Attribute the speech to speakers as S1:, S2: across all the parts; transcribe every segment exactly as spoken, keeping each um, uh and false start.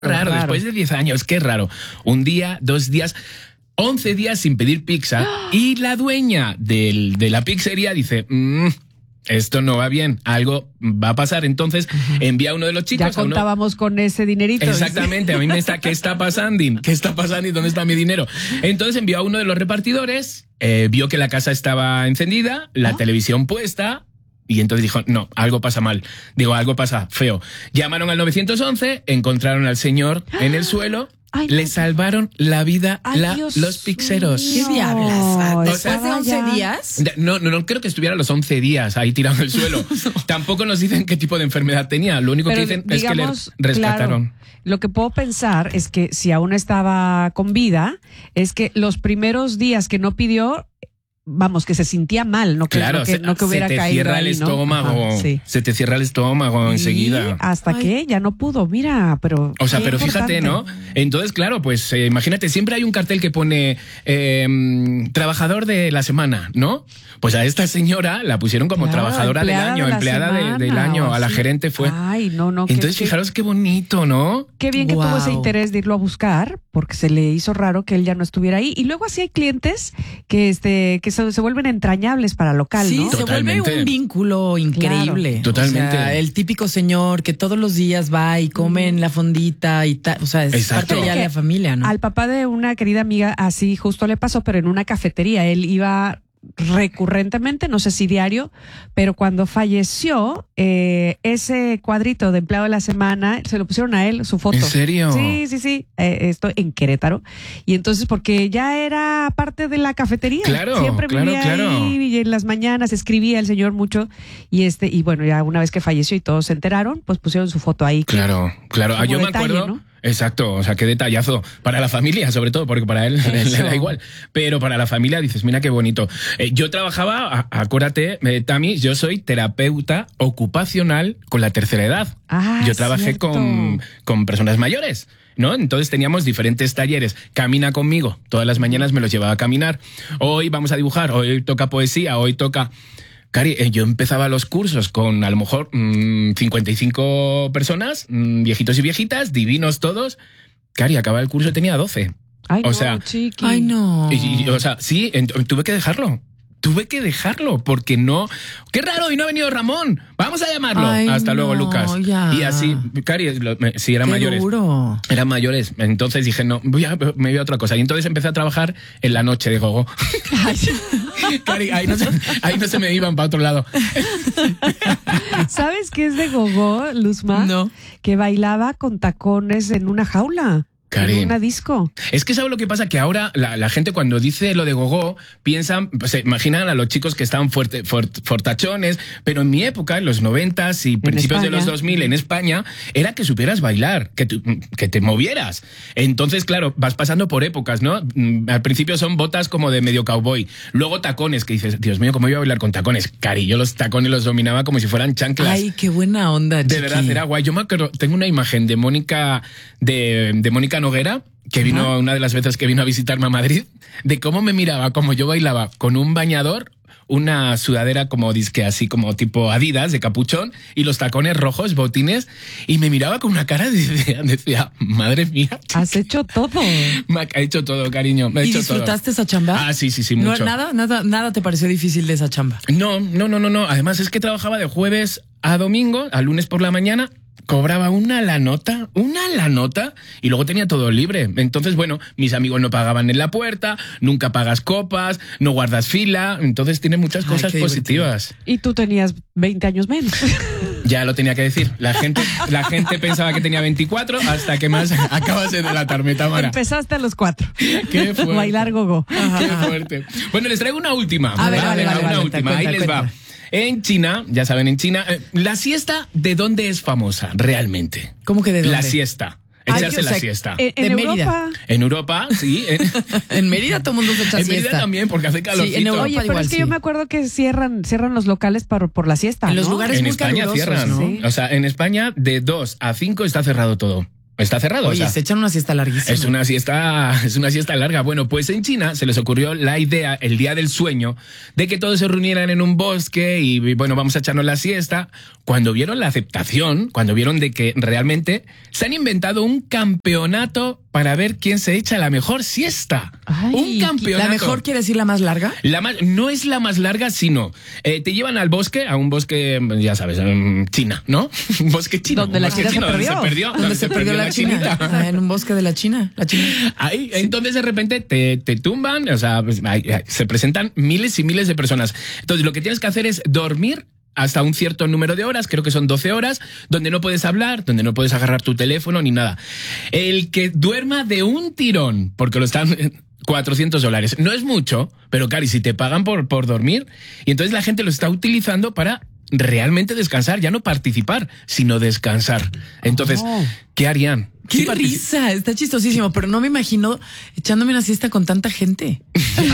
S1: Raro, raro, después de diez años, qué raro. Un día, dos días, once días sin pedir pizza y la dueña del, de la pizzería dice... Mmm, esto no va bien, algo va a pasar. Entonces uh-huh. envía a uno de los chicos.
S2: Ya contábamos
S1: uno...
S2: con ese dinerito.
S1: Exactamente, a mí me está, ¿qué está pasando? ¿Qué está pasando? ¿Dónde está mi dinero? Entonces envió a uno de los repartidores, eh, vio que la casa estaba encendida, la ¿Ah? televisión puesta. Y entonces dijo, no, algo pasa mal. Digo, algo pasa feo. Llamaron al nueve once, encontraron al señor en el suelo. Ay, no. Le salvaron la vida Ay, la, los pizzeros.
S3: ¿Qué diablas? ¿Después
S2: o sea,
S3: de once días?
S1: No, no, no creo que estuviera los once días ahí tirado en el suelo. No. Tampoco nos dicen qué tipo de enfermedad tenía. Lo único Pero, que dicen digamos, es que le rescataron.
S2: Claro, lo que puedo pensar es que si aún estaba con vida, es que los primeros días que no pidió... Vamos, que se sentía mal, no que,
S1: claro,
S2: no que, no que hubiera
S1: se te
S2: caído
S1: cierra
S2: ahí,
S1: el estómago,
S2: ¿no? sí.
S1: se te cierra el estómago
S2: y
S1: enseguida.
S2: Hasta Ay. que ya no pudo, mira, pero...
S1: O sea, pero
S2: importante.
S1: fíjate, ¿no? Entonces, claro, pues eh, imagínate, siempre hay un cartel que pone eh, trabajador de la semana, ¿no? Pues a esta señora la pusieron como claro, trabajadora del año, de empleada semana, de, del año, a la sí. gerente fue.
S2: Ay, no, no.
S1: Entonces, que, fijaros qué bonito, ¿no?
S2: Qué bien wow. que tuvo ese interés de irlo a buscar, porque se le hizo raro que él ya no estuviera ahí. Y luego así hay clientes que este que se, se vuelven entrañables para local,
S3: sí,
S2: ¿no?
S3: Se
S1: Totalmente.
S3: vuelve un vínculo increíble.
S1: Claro. Totalmente.
S3: O sea, el típico señor que todos los días va y come en la fondita y tal. O sea, es
S1: Exacto.
S3: parte ya de la familia, ¿no?
S2: Al papá de una querida amiga así justo le pasó, pero en una cafetería. Él iba recurrentemente, no sé si diario, pero cuando falleció, eh, ese cuadrito de empleado de la semana se lo pusieron a él, su foto.
S1: ¿En serio?
S2: Sí, sí, sí. Eh, esto en Querétaro. Y entonces, porque ya era parte de la cafetería.
S1: Claro,
S2: siempre
S1: claro,
S2: vivía
S1: claro.
S2: ahí y en las mañanas escribía el señor mucho. Y este, y bueno, ya una vez que falleció y todos se enteraron, pues pusieron su foto ahí.
S1: Claro, claro. Yo me
S2: detalle,
S1: acuerdo.
S2: ¿no?
S1: Exacto, o sea, qué detallazo para la familia, sobre todo, porque para él Eso. le da igual. Pero para la familia dices, mira qué bonito. Eh, yo trabajaba, a, acuérdate, eh, Tami, yo soy terapeuta ocupacional con la tercera edad.
S2: Ah,
S1: yo trabajé con, con personas mayores, ¿no? Entonces teníamos diferentes talleres. Camina conmigo, todas las mañanas me los llevaba a caminar. Hoy vamos a dibujar, hoy toca poesía, hoy toca... Cari, eh, yo empezaba los cursos con a lo mejor mmm, cincuenta y cinco personas, mmm, viejitos y viejitas, divinos todos. Cari, acababa el curso y tenía doce.
S2: Ay,
S1: o
S2: no,
S1: sea,
S2: chiqui.
S3: Ay, no.
S1: Y, y, o sea, sí, en, tuve que dejarlo. Tuve que dejarlo porque no... ¡Qué raro! Y no ha venido Ramón. Vamos a llamarlo.
S3: Ay,
S1: Hasta
S3: no,
S1: luego, Lucas.
S3: Ya.
S1: Y así, Cari, lo, me, sí, eran
S3: Qué
S1: mayores.
S3: Duro.
S1: Eran mayores. Entonces dije, no, voy a, me voy a otra cosa. Y entonces empecé a trabajar en la noche de gogo. Cari, ahí no, se, ahí no se me iban para otro lado.
S2: ¿Sabes qué es de gogo, Luzma?
S3: No.
S2: Que bailaba con tacones en una jaula.
S1: Karin.
S2: En una disco.
S1: Es que ¿sabes lo que pasa? Que ahora la, la gente cuando dice lo de gogó, piensan, pues se imaginan a los chicos que estaban fuerte, fuert, fortachones, pero en mi época, en los noventas y principios de los dos mil en España, era que supieras bailar, que, tu, que te movieras. Entonces, claro, vas pasando por épocas, ¿no? Al principio son botas como de medio cowboy, luego tacones, que dices, Dios mío, ¿cómo iba a bailar con tacones? Cari, yo los tacones los dominaba como si fueran chanclas.
S3: Ay, qué buena onda, chiqui.
S1: De verdad, era guay. Yo me acuerdo, tengo una imagen de Mónica, de, de Mónica Noguera, que vino Ajá. una de las veces que vino a visitarme a Madrid, de cómo me miraba, cómo yo bailaba con un bañador, una sudadera como disque así como tipo Adidas de capuchón y los tacones rojos, botines, y me miraba con una cara de decía, decía madre mía.
S2: Has hecho todo.
S1: Me ha hecho todo, cariño. Me ha
S3: ¿Y
S1: hecho
S3: disfrutaste
S1: todo.
S3: esa chamba?
S1: Ah, sí, sí, sí, mucho.
S3: No, nada, nada, nada te pareció difícil de esa chamba.
S1: No, no, no, no, no. Además es que trabajaba de jueves a domingo, a lunes por la mañana. Cobraba una la nota, una la nota, y luego tenía todo libre. Entonces, bueno, mis amigos no pagaban en la puerta, nunca pagas copas, no guardas fila, entonces tiene muchas
S3: Ay,
S1: cosas positivas.
S2: Y tú tenías veinte años menos.
S1: Ya lo tenía que decir. La gente, la gente pensaba que tenía veinticuatro hasta que más acabas de delatarme, Tamara.
S2: Empezaste a los cuatro.
S1: Qué fuerte.
S2: Bailar gogo.
S1: Qué fuerte. Bueno, les traigo una última.
S3: A ver,
S1: vale,
S3: vale, vale,
S1: una
S3: vale,
S1: última.
S3: cuenta,
S1: Ahí les
S3: cuenta.
S1: va. En China, ya saben, en China, eh, la siesta, ¿de dónde es famosa realmente?
S3: ¿Cómo que de dónde?
S1: La siesta. Echarse
S3: Ay, o sea,
S1: la siesta.
S2: En, en
S3: De
S2: Europa.
S3: Mérida.
S1: En Europa, sí. En,
S3: En Mérida todo el mundo se echa
S1: en Mérida
S3: siesta.
S1: también, porque hace calorcito.
S3: en Europa
S2: Oye, pero
S3: igual
S2: es que
S3: sí.
S2: yo me acuerdo que cierran, cierran los locales para, por la siesta.
S3: En los
S2: ¿no?
S3: lugares
S1: En
S3: muy
S1: España
S3: calurosos,
S1: cierran,
S3: ¿no?
S2: Sí.
S1: O sea, en España de dos a cinco está cerrado todo. está cerrado.
S3: Oye,
S1: o sea,
S3: se echan una siesta larguísima.
S1: Es una siesta, es una siesta larga. Bueno, pues en China se les ocurrió la idea, el día del sueño, de que todos se reunieran en un bosque y, bueno, vamos a echarnos la siesta. Cuando vieron la aceptación, cuando vieron de que realmente se han inventado un campeonato para ver quién se echa la mejor siesta.
S2: Ay,
S1: un campeonato.
S3: ¿La mejor quiere decir la más larga?
S1: La más, no es la más larga, sino eh, te llevan al bosque, a un bosque, ya sabes, en China, ¿no? Un bosque chino.
S2: Donde
S1: un
S2: la
S1: bosque
S2: China se
S1: chino, donde
S2: perdió.
S1: se perdió,
S3: ¿Dónde se perdió la China? Ah, en un bosque de la China. La China.
S1: Ahí, entonces de repente te, te tumban, o sea, pues, ahí, ahí, se presentan miles y miles de personas. Entonces lo que tienes que hacer es dormir hasta un cierto número de horas, creo que son doce horas, donde no puedes hablar, donde no puedes agarrar tu teléfono ni nada. El que duerma de un tirón, porque lo están... cuatrocientos dólares. No es mucho, pero Cari, si te pagan por, por dormir, y entonces la gente lo está utilizando para realmente descansar, ya no participar, sino descansar. Entonces,
S2: Oh.
S1: ¿qué harían?
S3: ¡Qué
S1: Sí,
S3: risa! Está chistosísimo, pero no me imagino echándome una siesta con tanta gente.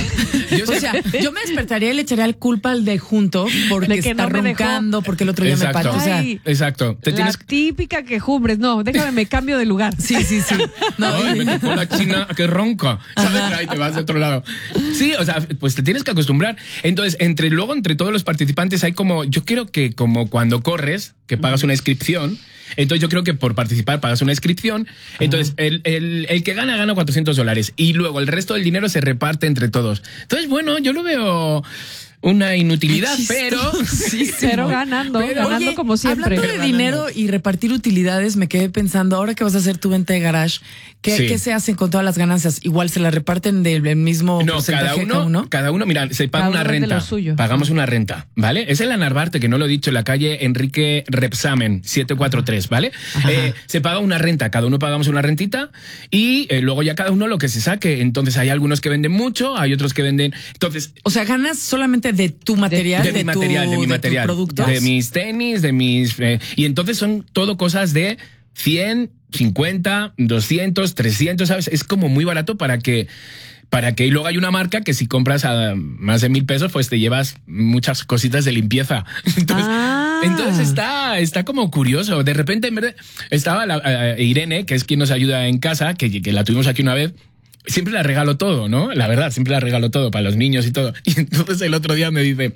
S1: Yo
S3: O
S1: sé-
S3: sea, yo me despertaría y le echaría el culpa al de junto porque
S2: De que
S3: está
S2: no me dejó.
S3: roncando, porque el otro día me
S1: Exacto.
S3: pacho. O sea,
S2: Ay,
S1: Exacto. Te
S2: la
S1: tienes...
S2: típica quejumbres. No, déjame, me cambio de lugar.
S3: sí, sí, sí. No,
S1: Ay, me tocó la china que ronca. ¿Sabes? Ahí te vas de otro lado. Sí, o sea, pues te tienes que acostumbrar. Entonces, entre luego, entre todos los participantes hay como, yo creo que como cuando corres, que pagas una inscripción. Entonces yo creo que por participar pagas una inscripción. Entonces el, el, el que gana gana cuatrocientos dólares y luego el resto del dinero se reparte entre todos. Entonces, bueno, yo lo veo una inutilidad,
S3: Qué
S1: pero...
S3: chistosísimo.
S2: Pero ganando,
S1: Pero-
S2: ganando
S3: Oye,
S2: como siempre.
S3: Hablando de dinero y repartir utilidades, me quedé pensando, ahora que vas a hacer tu venta de garage, ¿qué,
S1: Sí.
S3: ¿qué se hacen con todas las ganancias? ¿Igual se las reparten del del mismo
S1: No,
S3: porcentaje
S1: cada uno,
S3: cada uno?
S1: cada uno, mira, se paga
S2: Cada
S1: una
S2: uno vende
S1: renta.
S2: lo suyo.
S1: Pagamos una renta, ¿vale? Es en la Narvarte, que no lo he dicho, en la calle Enrique Repsamen, setecientos cuarenta y tres, ¿vale? Eh, se paga una renta, cada uno pagamos una rentita y eh, luego ya cada uno lo que se saque. Entonces hay algunos que venden mucho, hay otros que venden... Entonces,
S3: O sea, ganas solamente de tu material,
S1: de, mi
S3: tu-
S1: material, de mi
S3: tus
S1: material,
S3: productos.
S1: de mis tenis, de mis... eh, y entonces son todo cosas de cien, cincuenta, doscientos, trescientos, ¿sabes? Es como muy barato para que... Para que y luego hay una marca que si compras a más de mil pesos, pues te llevas muchas cositas de limpieza. Entonces,
S2: Ah.
S1: entonces está, está como curioso. De repente, en vez de, estaba la, eh, Irene, que es quien nos ayuda en casa, que, que la tuvimos aquí una vez. Siempre la regalo todo, ¿no? La verdad, siempre la regalo todo para los niños y todo. Y entonces el otro día me dice,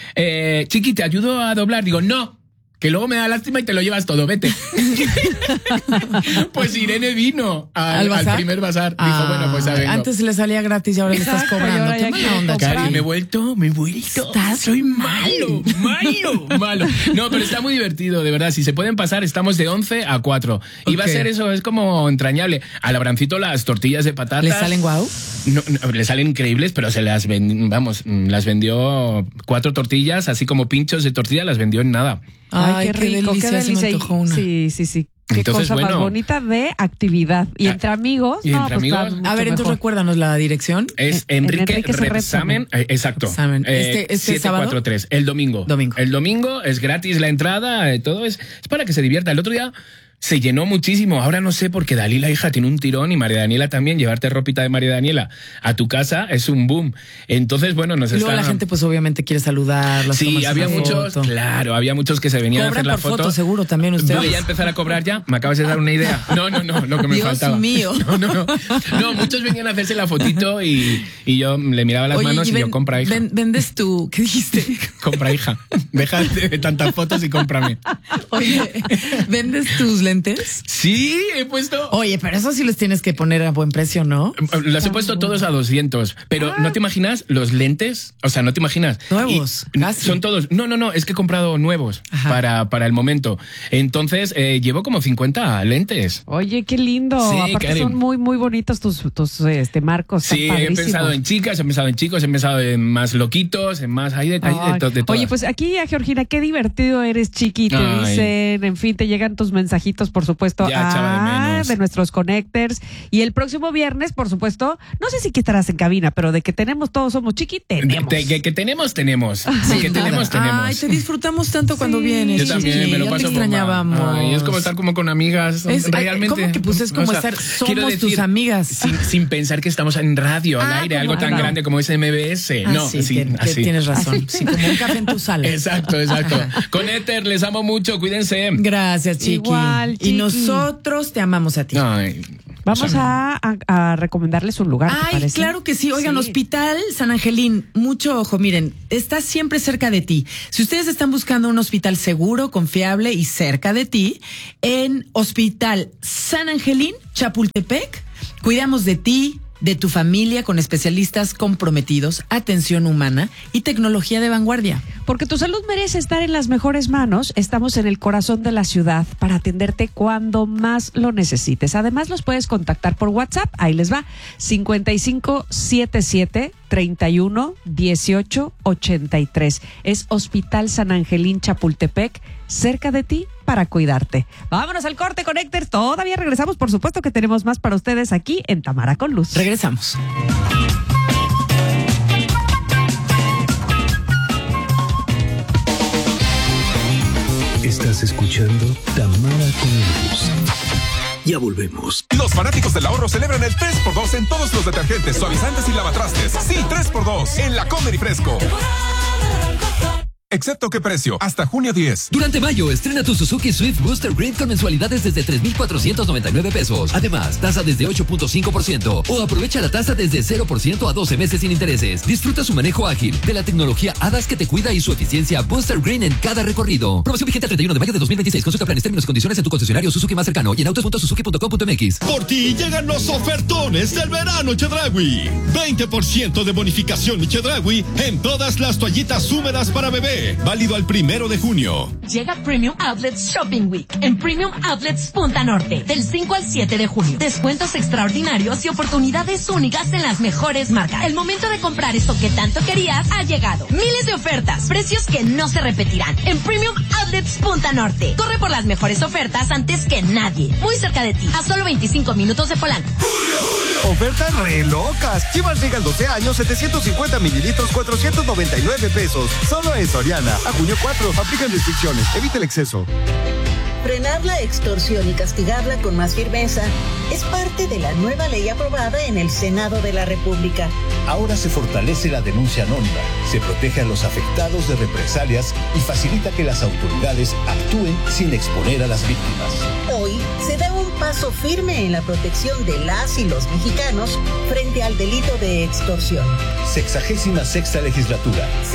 S1: eh, Chiqui, ¿te ayudo a doblar? Digo, no, que luego me da lástima y te lo llevas todo, vete. Pues Irene vino al,
S3: ¿Al bazar?
S1: al primer bazar. Dijo,
S3: Ah,
S1: bueno, pues a ver.
S3: antes le salía gratis y ahora le estás
S2: Exacto, y
S3: cobrando.
S2: ahora
S3: Qué
S2: ya
S3: mala
S2: quiere
S3: onda,
S2: comprar.
S1: Cari,
S3: Cari.
S1: me he vuelto, me he vuelto.
S3: Estás
S1: Soy malo, malo, malo. No, pero está muy divertido, de verdad. Si se pueden pasar, estamos de once a cuatro. Y va a
S3: Ok.
S1: ser eso, es como entrañable. Al Abrancito las tortillas de patatas.
S3: ¿Le salen guau?
S1: No, no, le salen increíbles, pero se las ven, vamos, las vendió cuatro tortillas, así como pinchos de tortilla, las vendió en nada.
S3: Ay, qué, delicia,
S2: qué
S3: se me
S2: delicia. Y-
S3: antojó una.
S2: Sí, sí, sí. Qué
S1: Entonces,
S2: cosa más
S1: bueno.
S2: bonita de actividad. Y
S1: Ah,
S2: entre amigos.
S1: y
S2: no,
S1: entre
S2: pues está
S1: amigos.
S2: mucho
S3: A ver, entonces
S2: mejor.
S3: recuérdanos la dirección.
S1: Es
S2: En- en
S1: Enrique,
S2: Enrique
S1: Repsamen, eh, exacto.
S3: Repsamen.
S1: Eh,
S3: Este- este
S1: siete
S3: sábado.
S1: cuatro tres, el domingo.
S3: Domingo.
S1: El domingo es gratis la entrada, eh, todo es, es para que se divierta. El otro día se llenó muchísimo. Ahora no sé porque Dalí, la hija, tiene un tirón y María Daniela también. Llevarte ropita de María Daniela a tu casa es un boom. Entonces, bueno, nos
S3: Y luego
S1: está...
S3: la gente, pues obviamente quiere saludarlas.
S1: Sí,
S3: tomarse
S1: había
S3: una
S1: muchos,
S3: foto.
S1: claro, había muchos que se venían a
S3: Cobran
S1: hacer la
S3: por
S1: foto.
S3: foto, seguro, también ustedes.
S1: Voy a empezar a cobrar ya. Me acabas de dar una idea. No, no, no, lo que me
S3: Dios
S1: faltaba.
S3: mío.
S1: No, no, no. No, muchos venían a hacerse la fotito y, y yo le miraba las
S3: Oye,
S1: manos y,
S3: ven-
S1: yo, compra, hija.
S3: ven- vendes tu, ¿qué dijiste?
S1: Compra, hija. Deja de tantas fotos y cómprame.
S3: Oye, ¿vendes tus lentes?
S1: Sí, he puesto...
S3: Oye, pero eso sí los tienes que poner a buen precio, ¿no?
S1: Los he puesto todos a doscientos, pero ¿no te imaginas los lentes? O sea, no te imaginas.
S3: Nuevos,
S1: Y
S3: casi.
S1: son todos. No, no, no, es que he comprado nuevos
S3: Ajá.
S1: para, para el momento. Entonces, eh, llevo como cincuenta lentes.
S2: Oye, qué lindo.
S1: Sí,
S2: Aparte
S1: Karen.
S2: son muy, muy bonitos tus, tus este, marcos. están
S1: Sí, he
S2: padrísimos.
S1: pensado en chicas, he pensado en chicos, he pensado en más loquitos, en más... Hay de, hay de
S2: Ay,
S1: to- de todas.
S2: Oye, pues aquí a Georgina, qué divertido eres, Chiqui. Te
S1: Ay.
S2: dicen, en fin, te llegan tus mensajitos, por supuesto,
S1: Ya echaba de
S2: a,
S1: menos.
S2: de nuestros connectors. Y el próximo viernes, por supuesto, no sé si que estarás en cabina, pero de que tenemos todos somos Chiqui, tenemos.
S1: De- que, que tenemos, tenemos. Sí, que tenemos, tenemos.
S3: Ay, te disfrutamos tanto cuando
S2: Sí.
S3: vienes.
S1: Yo también,
S3: Chiqui,
S1: me lo
S3: ya
S1: paso
S3: te
S1: bomba.
S3: extrañábamos.
S1: Ay, es como estar como con amigas.
S3: Es- ay,
S1: realmente.
S3: ¿cómo que pues es como
S1: O sea,
S3: estar- somos
S1: quiero
S3: tus amigas?
S1: Sin, sin pensar que estamos en radio, al
S3: Ah,
S1: aire,
S3: como-
S1: algo tan
S3: ah, no.
S1: grande como es M B S.
S3: Ah,
S1: no,
S3: sí,
S1: sí,
S3: tien- que
S1: así.
S3: tienes razón. Sí, como un café en tu sala.
S1: Exacto, exacto. Con Éter, les amo mucho, cuídense.
S3: Gracias, Chiqui.
S2: Igual. cual,
S3: Y nosotros te amamos a ti.
S1: Ay,
S2: Vamos
S1: o sea,
S2: a, a- a recomendarles un lugar, ¿te
S3: Ay,
S2: parece?
S3: claro que sí. Oigan,
S2: Sí.
S3: Hospital San Angelín, mucho ojo, miren, está siempre cerca de ti. Si ustedes están buscando un hospital seguro, confiable y cerca de ti, en Hospital San Angelín, Chapultepec, cuidamos de ti, de tu familia, con especialistas comprometidos, atención humana y tecnología de vanguardia.
S2: Porque tu salud merece estar en las mejores manos. Estamos en el corazón de la ciudad para atenderte cuando más lo necesites. Además, los puedes contactar por WhatsApp. Ahí les va. cincuenta y cinco setenta y siete, treinta y uno, dieciocho, ochenta y tres. Es Hospital San Angelín Chapultepec, cerca de ti para cuidarte. Vámonos al corte, Connectors. Todavía regresamos. Por supuesto que tenemos más para ustedes aquí en Tamara con Luz.
S3: Regresamos.
S4: Estás escuchando Tamara con Luz. Ya volvemos.
S5: Los fanáticos del ahorro celebran el tres por dos en todos los detergentes, suavizantes y lavatrastes. Sí, tres por dos en la Comer y Fresco. Excepto qué precio, hasta junio diez.
S6: Durante mayo, estrena tu Suzuki Swift Booster Green con mensualidades desde tres mil cuatrocientos noventa y nueve pesos. Además, tasa desde ocho punto cinco por ciento o aprovecha la tasa desde cero por ciento a doce meses sin intereses. Disfruta su manejo ágil, de la tecnología A D A S que te cuida y su eficiencia Booster Green en cada recorrido. Promoción vigente al treinta y uno de mayo de dos mil veintiséis. Consulta planes, términos y condiciones en tu concesionario Suzuki más cercano y en autos punto suzuki punto com punto m x.
S7: Por ti llegan los ofertones del verano Chedraui. veinte por ciento de bonificación Chedraui en todas las toallitas húmedas para bebé. Válido al primero de junio.
S8: Llega Premium Outlets Shopping Week en Premium Outlets Punta Norte del cinco al siete de junio. Descuentos extraordinarios y oportunidades únicas en las mejores marcas. El momento de comprar eso que tanto querías ha llegado. Miles de ofertas, precios que no se repetirán en Premium Outlets Punta Norte. Corre por las mejores ofertas antes que nadie. Muy cerca de ti, a solo veinticinco minutos de Polanco.
S9: Ofertas re locas. Chivas Regal doce años, setecientos cincuenta mililitros, cuatrocientos noventa y nueve pesos. Solo en Soriana. A junio cuatro. Aplican restricciones. Evita el exceso.
S10: Frenar la extorsión y castigarla con más firmeza es parte de la nueva ley aprobada en el Senado de la República.
S4: Ahora se fortalece la denuncia anónima, se protege a los afectados de represalias y facilita que las autoridades actúen sin exponer a las víctimas.
S10: Hoy se da un paso firme en la protección de las y los mexicanos frente al delito de extorsión.
S4: Sexagésima sexta legislatura.